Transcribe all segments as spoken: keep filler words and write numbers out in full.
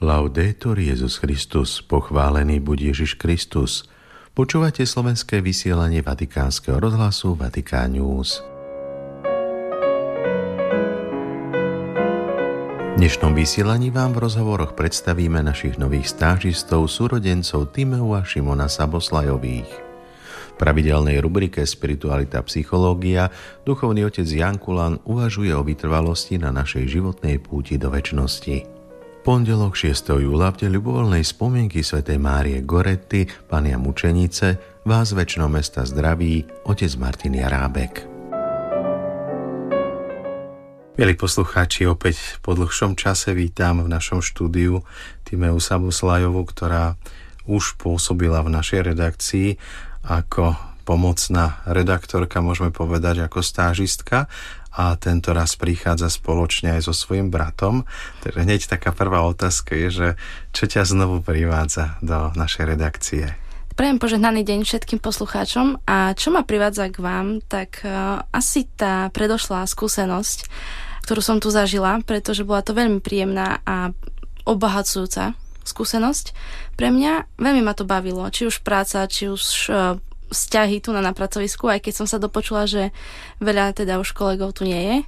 Laudetur Jesus Christus, pochválený buď Ježiš Kristus. Počúvate slovenské vysielanie Vatikánskeho rozhlasu Vatikán News. V dnešnom vysielaní vám v rozhovoroch predstavíme našich nových stážistov, súrodencov Timeu a Šimona Saboslajových. V pravidelnej rubrike Spiritualita psychológia duchovný otec Ján Kulan uvažuje o vytrvalosti na našej životnej púti do večnosti. Pondelok šiesteho júla v deň ľubovoľnej spomienky svätej Márie Goretti, Panny mučenice, vás z večného mesta zdraví otec Martin Jarábek. Milí poslucháči, opäť po dlhšom čase vítam v našom štúdiu Timeu Saboslajovu, ktorá už pôsobila v našej redakcii ako pomocná redaktorka, môžeme povedať, ako stážistka, a tento raz prichádza spoločne aj so svojím bratom. Takže hneď taká prvá otázka je, že čo ťa znovu privádza do našej redakcie? Prajem požehnaný deň všetkým poslucháčom a čo ma privádza k vám, tak uh, asi tá predošlá skúsenosť, ktorú som tu zažila, pretože bola to veľmi príjemná a obohacujúca skúsenosť. Pre mňa veľmi ma to bavilo, či už práca, či už uh, vzťahy tu na, na pracovisku, aj keď som sa dopočula, že veľa teda už kolegov tu nie je,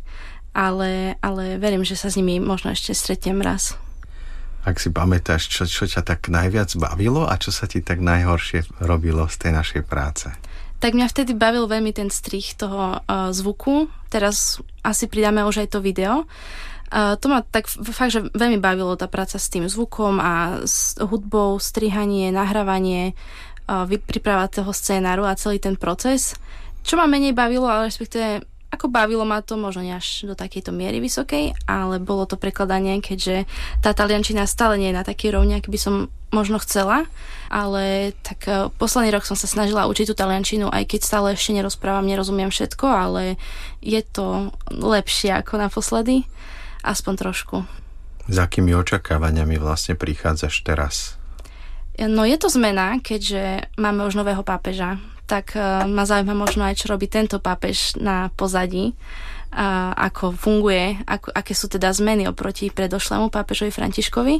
ale, ale verím, že sa s nimi možno ešte stretnem raz. Ak si pamätáš, čo, čo ťa tak najviac bavilo a čo sa ti tak najhoršie robilo z tej našej práce? Tak mňa vtedy bavil veľmi ten strih toho uh, zvuku. Teraz asi pridáme už aj to video. Uh, to ma tak fakt, že veľmi bavilo tá práca s tým zvukom a s hudbou, strihanie, nahrávanie, pripravať toho scénáru a celý ten proces. Čo ma menej bavilo, ale respektíve ako bavilo ma to možno nie až do takejto miery vysokej, ale bolo to prekladanie, keďže tá taliančina stále nie je na takej rovni, aký by som možno chcela, ale tak uh, posledný rok som sa snažila učiť tú taliančinu, aj keď stále ešte nerozprávam, nerozumiem všetko, ale je to lepšie ako naposledy, aspoň trošku. S akými očakávaniami vlastne prichádzaš teraz? No je to zmena, keďže máme už nového pápeža, tak uh, ma zaujíma možno aj, čo robí tento pápež na pozadí, uh, ako funguje, ako, aké sú teda zmeny oproti predošlému pápežovi Františkovi.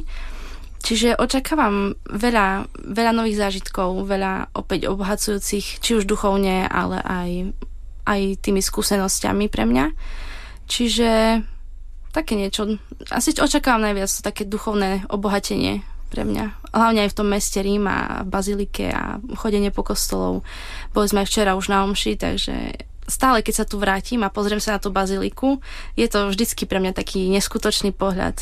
Čiže očakávam veľa, veľa nových zážitkov, veľa opäť obohacujúcich, či už duchovne, ale aj, aj tými skúsenosťami pre mňa. Čiže také niečo, asi očakávam najviac také duchovné obohatenie pre mňa. Hlavne aj v tom meste Rím a v bazilike a chodenie po kostolov. Boli sme aj včera už na omši, takže stále, keď sa tu vrátim a pozriem sa na tú baziliku, je to vždycky pre mňa taký neskutočný pohľad